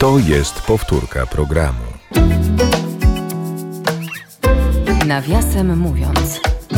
To jest powtórka programu. Nawiasem mówiąc.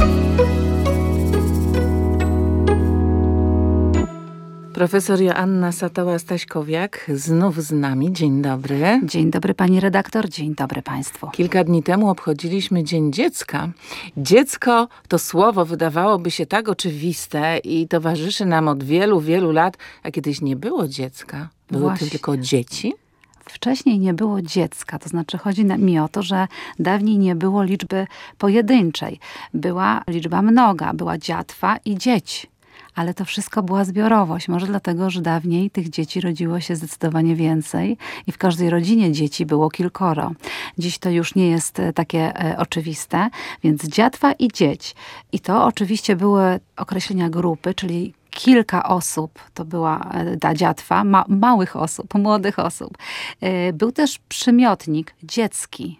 Profesor Joanna Satała-Staśkowiak znów z nami. Dzień dobry. Dzień dobry pani redaktor, dzień dobry państwu. Kilka dni temu obchodziliśmy Dzień Dziecka. Dziecko to słowo wydawałoby się tak oczywiste i towarzyszy nam od wielu, wielu lat, a kiedyś nie było dziecka. Były tylko dzieci. Wcześniej nie było dziecka, to znaczy chodzi mi o to, że dawniej nie było liczby pojedynczej. Była liczba mnoga, była dziatwa i dzieci. Ale to wszystko była zbiorowość. Może dlatego, że dawniej tych dzieci rodziło się zdecydowanie więcej i w każdej rodzinie dzieci było kilkoro. Dziś to już nie jest takie oczywiste, więc dziatwa i dzieć. I to oczywiście były określenia grupy, czyli kilka osób, to była ta dziatwa, małych osób, młodych osób. Był też przymiotnik dziecki.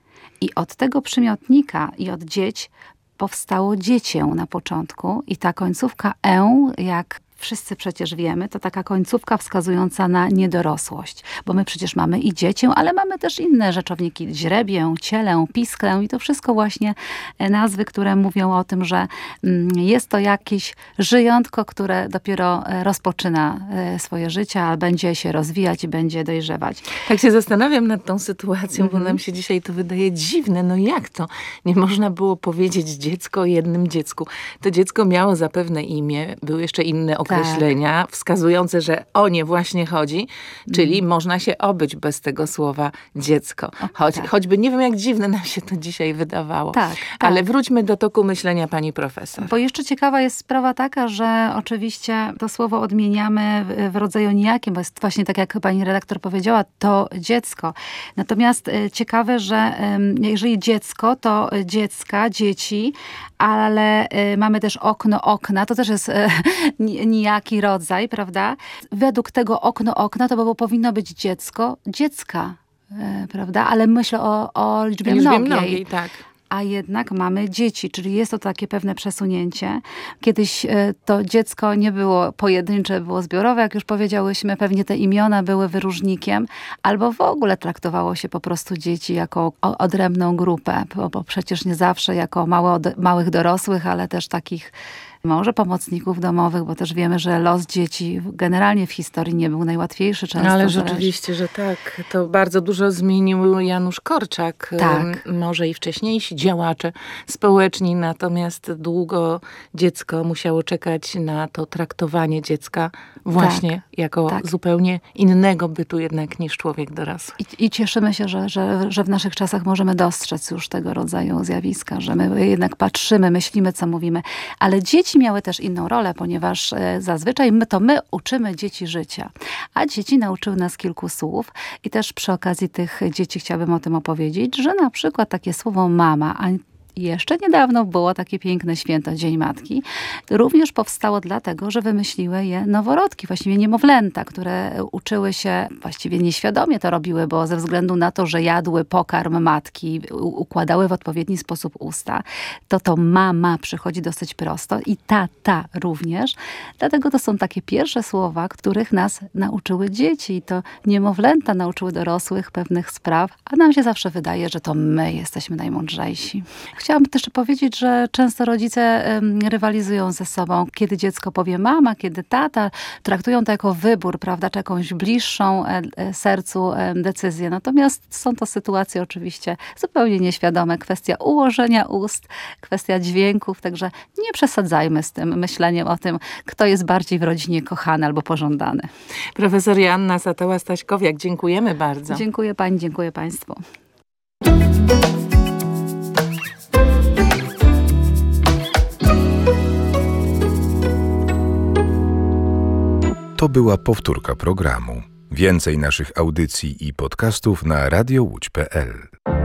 I od tego przymiotnika i od dzieć powstało dziecię na początku i ta końcówka jak wszyscy przecież wiemy, to taka końcówka wskazująca na niedorosłość. Bo my przecież mamy i dziecię, ale mamy też inne rzeczowniki. Źrebię, cielę, pisklę i to wszystko właśnie nazwy, które mówią o tym, że jest to jakieś żyjątko, które dopiero rozpoczyna swoje życie, a będzie się rozwijać i będzie dojrzewać. Tak się zastanawiam nad tą sytuacją, bo nam się dzisiaj to wydaje dziwne. No jak to? Nie można było powiedzieć dziecko o jednym dziecku. To dziecko miało zapewne imię, były jeszcze inne określenia wskazujące, że o nie właśnie chodzi, czyli można się obyć bez tego słowa dziecko. Choćby nie wiem, jak dziwne nam się to dzisiaj wydawało. Ale wróćmy do toku myślenia pani profesor. Bo jeszcze ciekawa jest sprawa taka, że oczywiście to słowo odmieniamy w rodzaju nijakim, bo jest właśnie tak, jak pani redaktor powiedziała, to dziecko. Natomiast ciekawe, że jeżeli dziecko, to dziecka, dzieci, ale mamy też okno, okna, to też jest nijaki rodzaj, prawda? Według tego okna to powinno być dziecko, dziecka, prawda? Ale myślę o liczbie mnogiej. Tak. A jednak mamy dzieci, czyli jest to takie pewne przesunięcie. Kiedyś to dziecko nie było pojedyncze, było zbiorowe, jak już powiedziałyśmy, pewnie te imiona były wyróżnikiem, albo w ogóle traktowało się po prostu dzieci jako odrębną grupę, bo przecież nie zawsze jako małych dorosłych, ale też takich może pomocników domowych, bo też wiemy, że los dzieci generalnie w historii nie był najłatwiejszy. Często ale rzeczywiście, że tak. To bardzo dużo zmienił Janusz Korczak. Tak. Może i wcześniejsi działacze społeczni, natomiast długo dziecko musiało czekać na to traktowanie dziecka właśnie jako zupełnie innego bytu jednak niż człowiek dorosły. I cieszymy się, że w naszych czasach możemy dostrzec już tego rodzaju zjawiska, że my jednak patrzymy, myślimy, co mówimy. Ale dzieci miały też inną rolę, ponieważ zazwyczaj my uczymy dzieci życia. A dzieci nauczyły nas kilku słów i też przy okazji tych dzieci chciałabym o tym opowiedzieć, że na przykład takie słowo mama, a jeszcze niedawno było takie piękne święto, Dzień Matki. Również powstało dlatego, że wymyśliły je noworodki, właściwie niemowlęta, które uczyły się, właściwie nieświadomie to robiły, bo ze względu na to, że jadły pokarm matki, układały w odpowiedni sposób usta, to mama przychodzi dosyć prosto i tata również. Dlatego to są takie pierwsze słowa, których nas nauczyły dzieci. I to niemowlęta nauczyły dorosłych pewnych spraw, a nam się zawsze wydaje, że to my jesteśmy najmądrzejsi. Chciałam też powiedzieć, że często rodzice rywalizują ze sobą. Kiedy dziecko powie mama, kiedy tata, traktują to jako wybór, prawda, czy jakąś bliższą sercu decyzję. Natomiast są to sytuacje oczywiście zupełnie nieświadome. Kwestia ułożenia ust, kwestia dźwięków, także nie przesadzajmy z tym myśleniem o tym, kto jest bardziej w rodzinie kochany albo pożądany. Profesor Joanna Satała-Staśkowiak, dziękujemy bardzo. Dziękuję pani, dziękuję państwu. To była powtórka programu. Więcej naszych audycji i podcastów na radiołódź.pl.